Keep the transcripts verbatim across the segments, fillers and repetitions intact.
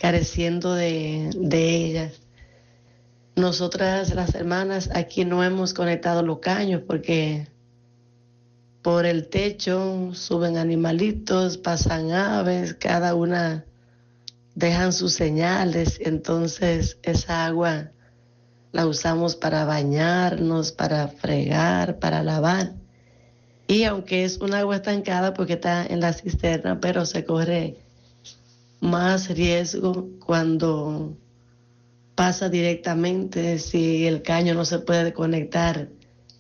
careciendo de, de ellas. Nosotras, las hermanas, aquí no hemos conectado los caños porque por el techo suben animalitos, pasan aves, cada una dejan sus señales, entonces esa agua la usamos para bañarnos, para fregar, para lavar. Y aunque es un agua estancada porque está en la cisterna, pero se corre más riesgo cuando pasa directamente, si el caño no se puede conectar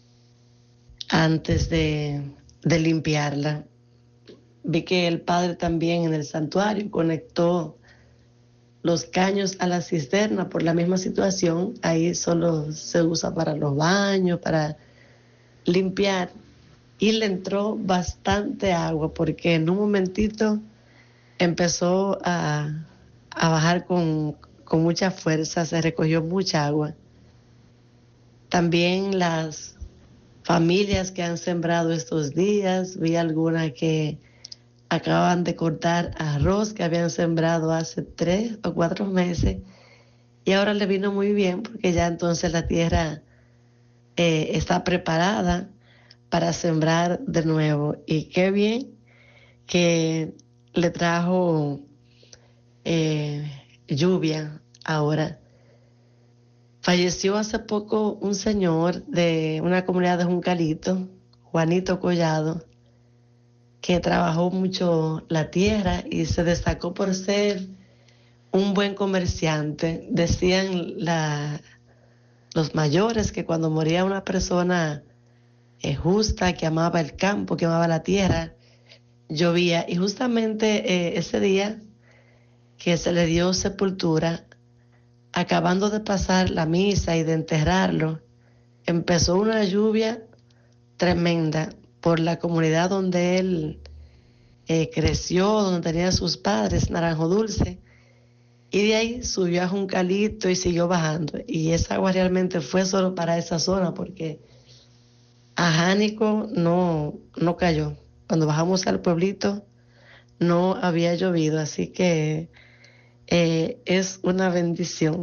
antes de, de limpiarla. Vi que el padre también en el santuario conectó los caños a la cisterna por la misma situación. Ahí solo se usa para los baños, para limpiar. Y le entró bastante agua porque en un momentito empezó a, a bajar con, con mucha fuerza, se recogió mucha agua. También las familias que han sembrado estos días, vi algunas que acaban de cortar arroz que habían sembrado hace tres o cuatro meses y ahora le vino muy bien porque ya entonces la tierra eh, está preparada para sembrar de nuevo. Y qué bien que le trajo eh, lluvia ahora. Falleció hace poco un señor de una comunidad de Juncalito, Juanito Collado, que trabajó mucho la tierra y se destacó por ser un buen comerciante. Decían la, los mayores que cuando moría una persona eh, justa, que amaba el campo, que amaba la tierra, llovía. Y justamente eh, ese día que se le dio sepultura, acabando de pasar la misa y de enterrarlo, empezó una lluvia tremenda por la comunidad donde él eh, creció, donde tenía sus padres, Naranjo Dulce, y de ahí subió a Juncalito y siguió bajando. Y esa agua realmente fue solo para esa zona, porque a Jánico no, no cayó. Cuando bajamos al pueblito no había llovido, así que eh, es una bendición.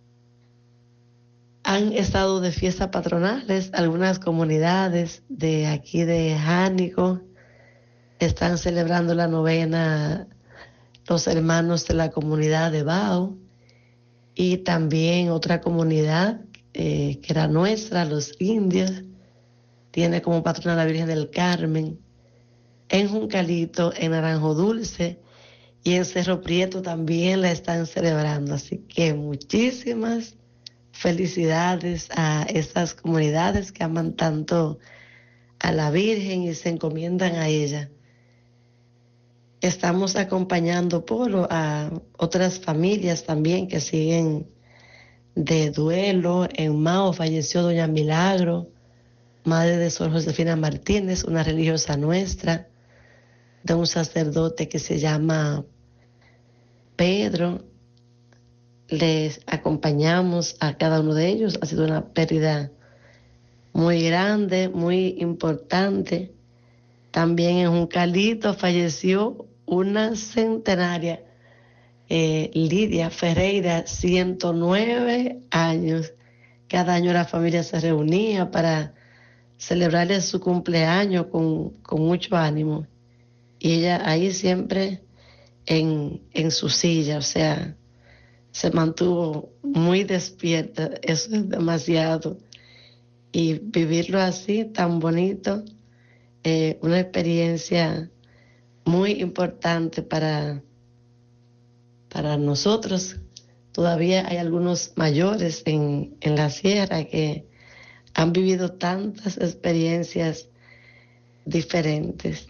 Han estado de fiestas patronales, algunas comunidades de aquí de Jánico están celebrando la novena los hermanos de la comunidad de Bao y también otra comunidad eh, que era nuestra, los indios, tiene como patrona la Virgen del Carmen. En Juncalito, en Naranjo Dulce y en Cerro Prieto también la están celebrando, así que muchísimas felicidades a estas comunidades que aman tanto a la Virgen y se encomiendan a ella. Estamos acompañando Polo a otras familias también que siguen de duelo. En Mao falleció doña Milagro, madre de Sor Josefina Martínez, una religiosa nuestra, de un sacerdote que se llama Pedro. Les acompañamos a cada uno de ellos. Ha sido una pérdida muy grande, muy importante. También en Juncalito falleció una centenaria, eh, Lidia Ferreira, ciento nueve años. Cada año la familia se reunía para celebrarle su cumpleaños con, con mucho ánimo. Y ella ahí siempre en, en su silla, o sea, se mantuvo muy despierta. Eso es demasiado. Y vivirlo así, tan bonito, eh, una experiencia muy importante para, para nosotros. Todavía hay algunos mayores en, en la sierra que han vivido tantas experiencias diferentes.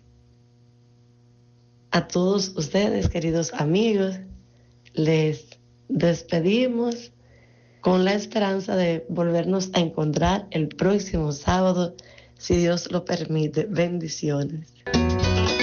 A todos ustedes, queridos amigos, les despedimos con la esperanza de volvernos a encontrar el próximo sábado, si Dios lo permite. Bendiciones.